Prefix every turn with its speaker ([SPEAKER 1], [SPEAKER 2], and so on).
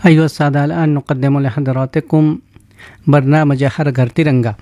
[SPEAKER 1] अय्युहा अस्सादा अल-आन नुक़द्दिमु लिहज़रातिकुम बरनामज हर घर तिरंगा।